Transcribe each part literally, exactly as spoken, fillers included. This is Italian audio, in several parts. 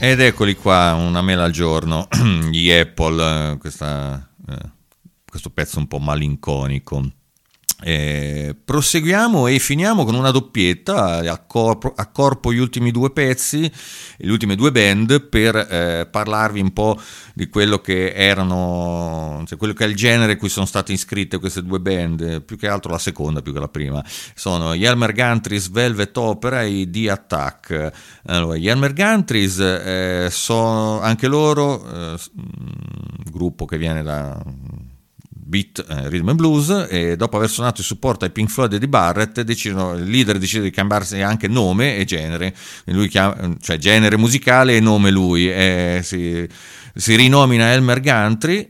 Ed eccoli qua, una mela al giorno, gli Apple, questa, eh, questo pezzo un po' malinconico. Eh, proseguiamo e finiamo con una doppietta a corpo, a corpo gli ultimi due pezzi, le ultime due band, per eh, parlarvi un po' di quello che erano, cioè quello che è il genere in cui sono state iscritte queste due band, più che altro la seconda più che la prima. Sono gli Elmer Gantry's Velvet Opera e The Attack. Allora, gli Elmer Gantry's eh, sono anche loro eh, un gruppo che viene da beat, eh, rhythm and blues, e dopo aver suonato il supporto ai Pink Floyd e di Barrett, decidono, il leader decide di cambiarsi anche nome e genere, e lui chiama, cioè genere musicale e nome lui, e si, si rinomina Elmer Gantry,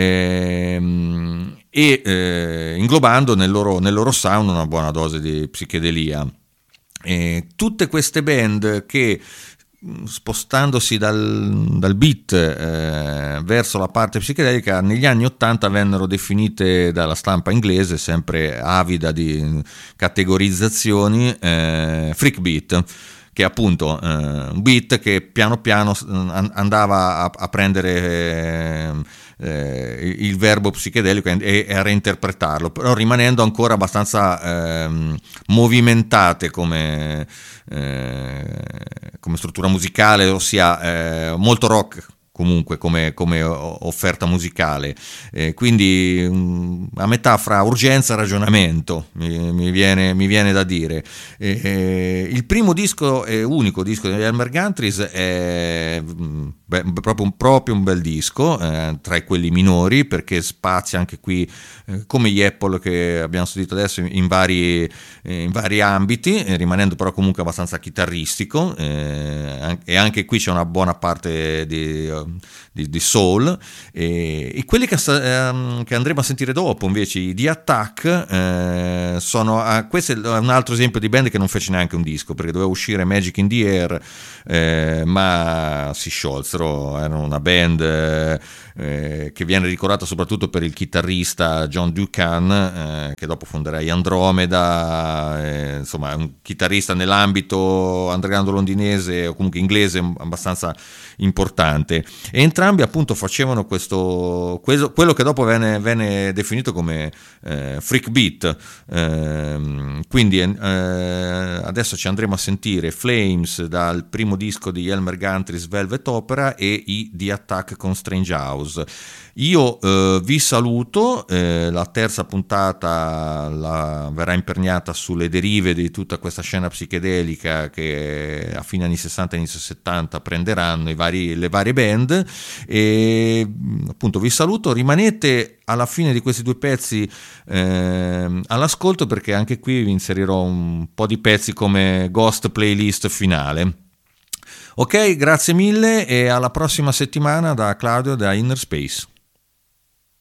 ehm, e eh, inglobando nel loro, nel loro sound una buona dose di psichedelia. E tutte queste band che, spostandosi dal, dal beat eh, verso la parte psichedelica, negli anni ottanta vennero definite dalla stampa inglese, sempre avida di categorizzazioni, eh, freak beat, che è appunto eh, un beat che piano piano andava a, a prendere eh, il verbo psichedelico e, e a reinterpretarlo, però rimanendo ancora abbastanza eh, movimentate come, eh, come struttura musicale, ossia eh, molto rock comunque come, come offerta musicale, eh, quindi um, a metà fra urgenza e ragionamento, mi, mi, viene, mi viene da dire. Eh, eh, il primo disco e unico disco di Elmer Gantry's è beh, proprio, un, proprio un bel disco, eh, tra quelli minori, perché spazia anche qui, eh, come gli Apple che abbiamo sentito adesso, in vari, eh, in vari ambiti, eh, rimanendo però comunque abbastanza chitarristico, eh, e anche qui c'è una buona parte di Di, di soul, e, e quelli che, ehm, che andremo a sentire dopo invece, i The Attack, eh, sono ah, questo è un altro esempio di band che non fece neanche un disco, perché doveva uscire Magic in the Air, eh, ma si sciolsero. Erano una band eh, che viene ricordata soprattutto per il chitarrista John Duncan, eh, che dopo fonderà gli Andromeda, eh, insomma un chitarrista nell'ambito underground londinese o comunque inglese abbastanza importante, e entrambi appunto facevano questo, questo quello che dopo venne, venne definito come eh, freak beat, eh, quindi eh, adesso ci andremo a sentire Flames dal primo disco di Elmer Gantry's Velvet Opera e i The Attack con Strange House. Io eh, vi saluto, eh, la terza puntata la, verrà imperniata sulle derive di tutta questa scena psichedelica che a fine anni sessanta e inizio settanta prenderanno i vari, le varie band, e appunto vi saluto, rimanete alla fine di questi due pezzi eh, all'ascolto, perché anche qui vi inserirò un po' di pezzi come ghost playlist finale. Ok, grazie mille e alla prossima settimana da Claudio da Inner Space.